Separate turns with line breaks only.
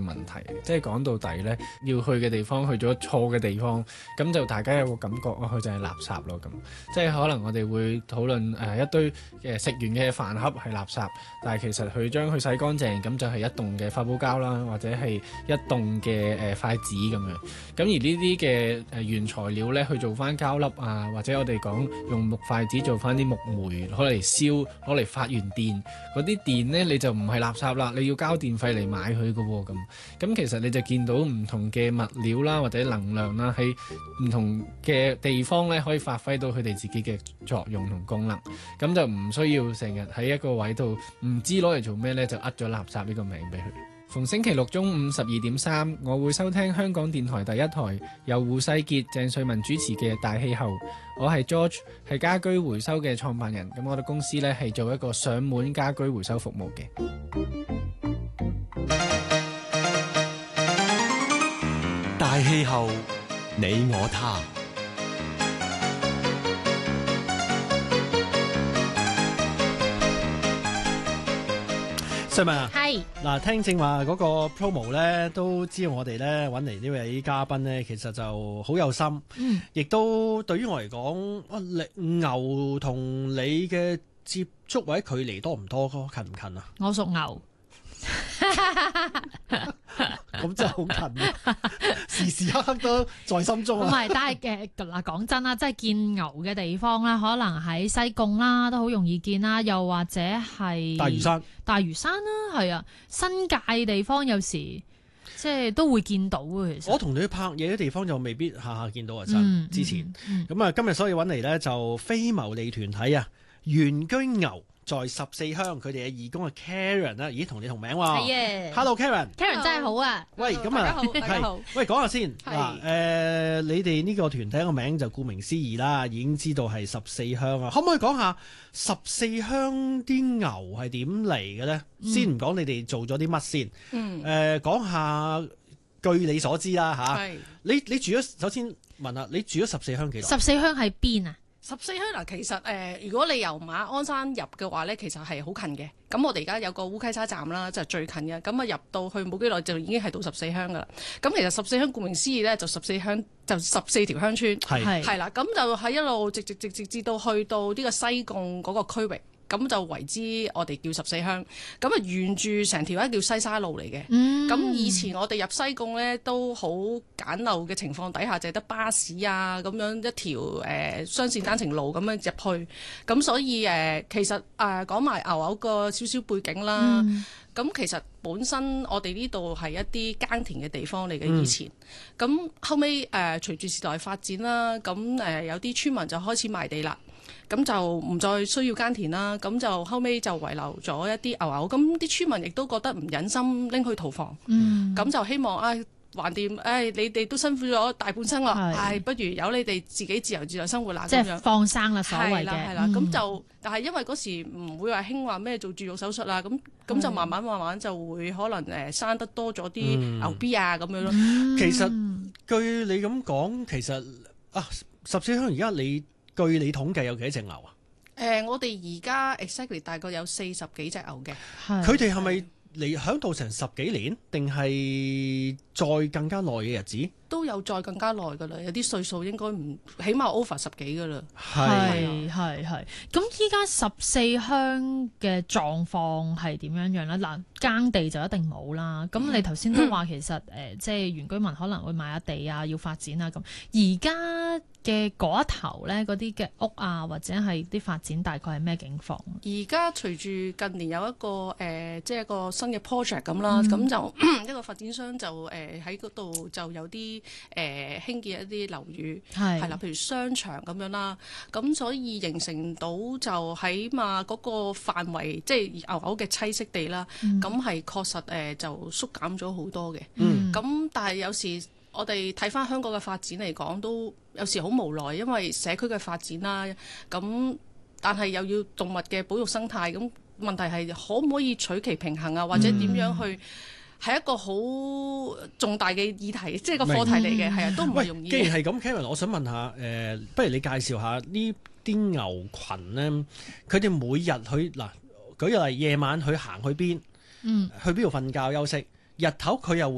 問題，即係講到底呢，要去嘅地方去咗錯嘅地方，咁就大家有個感覺，佢就係垃圾咯咁。即係可能我哋會討論一堆食完嘅飯盒係垃圾，但係其實佢將佢洗乾淨，咁就係一棟嘅發泡膠啦，或者係一棟嘅筷子咁樣。咁而呢啲嘅原材料呢，去做翻膠粒啊，或者我哋講用木筷子做翻啲木煤攞嚟燒，攞嚟發完電，嗰啲電呢，你就唔係垃圾啦，你要交電費嚟買佢㗎喎咁。咁其實你就見到唔同嘅物料啦，或者能量啦，喺唔同嘅地方呢，可以發揮到佢哋自己嘅作用同功能。咁就唔需要成日喺一個位度唔知攞嚟做咩呢，就咗垃圾呢個名俾佢。逢星期六中午12:3，我會收聽香港電台第一台由胡世傑、鄭瑞文主持嘅《大氣候》。我係 George， 係家居回收嘅創辦人。咁我哋公司呢係做一個上門家居回收服務嘅。
大氣候，你我他。
瑞文啊，
係
嗱，聽正話嗰個 promo 咧，都知道我哋咧揾嚟呢位嘉賓咧，其實就好有心，亦都對於我嚟講，牛同你嘅接觸或者距離多唔多？近唔近啊？
我屬牛。
咁真係好近啊！時時刻刻都在心中啊！
唔係，但係嗱，講真啦，即係見牛嘅地方啦，可能喺西貢啦，都好容易見啦，又或者係大嶼山啦，係啊，新界地方有時即係都會見到嘅。其實
我同你去拍嘢嘅地方就未必下下見到啊！真之前咁啊，今日所以揾嚟咧就非牟利團體啊，原居牛在14鄉，佢哋嘅義工係 Karen 啦，咦，同你同名喎。
係嘅。
Hello Karen。Karen
真係好啊。
喂，咁啊，
大家好。
喂，講下先嗱，你哋呢個團體個名就顧名思義啦，已經知道係14鄉啊。可唔可以講下14鄉啲牛係點嚟嘅咧？先唔講你哋做咗啲乜先。講下據你所知啦嚇。你住咗，首先問下你住咗14鄉幾耐
？14鄉喺邊啊
？14鄉嗱，其實如果你由馬鞍山入嘅話咧，其實係好近嘅。咁我哋而家有個烏溪沙站啦，就係最近嘅。咁啊入到去冇幾耐就已經係到14鄉噶啦。咁其實14鄉顧名思義咧，就14鄉就14條鄉村係啦。咁就喺一路直至到去到呢個西貢嗰個區域。咁就為之我哋叫14鄉，咁啊沿住成條咧叫西沙路嚟嘅。咁以前我哋入西貢咧都好簡陋嘅情況底下，就係得巴士啊咁樣一條雙線單程路咁樣入去。咁所以其實講埋牛牛個少少背景啦。咁其實本身我哋呢度係一啲耕田嘅地方嚟嘅以前。咁後尾隨住時代發展啦，咁有啲村民就開始賣地啦。咁就唔再需要耕田啦，咁就後尾就遺留咗一啲牛牛，咁啲村民亦都覺得唔忍心拎去屠房，咁就希望橫掂，你哋都辛苦咗大半生啦，不如由你哋自己自由生活啦，
即係放生啦，所謂嘅。
係啦，咁就，但係因為嗰時唔會話興話咩做絕育手術啦，咁就慢慢就會可能生得多咗啲牛 B 啊咁樣咯。
其實據你咁講，其實14鄉而家據你統計有幾多隻牛啊？
我哋而家 exactly 大概有40幾隻牛嘅。
佢哋係咪嚟響度成10幾年，定係再更加耐嘅日子？
都有再更加耐噶啦，有啲歲數應該唔起碼 over 10幾噶啦。
係。咁依家14鄉嘅狀況係點樣樣咧？嗱，耕地就一定冇啦。咁你頭先都話其實即係原居民可能會買下地啊，要發展啊咁。而家嘅嗰一頭咧，嗰啲嘅屋啊，或者係啲發展大概係咩境況？
而家隨住近年有一個即係一個新嘅 project 咁啦，咁就一個發展商就喺嗰度就有啲興建一啲樓宇係啦，譬如商場咁樣啦，咁所以形成到就起碼嗰個範圍即係牛嘅棲息地啦，咁係確實就縮減咗好多嘅。咁但係有時我哋睇翻香港嘅發展嚟講，都有時好無奈，因為社區嘅發展啦，咁但係又要動物嘅保育生態，咁問題係可唔可以取其平衡啊，或者點樣去？係一個好重大嘅議題，即係個課題嚟嘅，係啊，都唔係容易。
既然係咁 Karen， 我想問下不如你介紹下呢啲牛群咧，佢哋每日去舉個例，夜晚去行去邊？去邊度瞓覺休息？日頭佢又會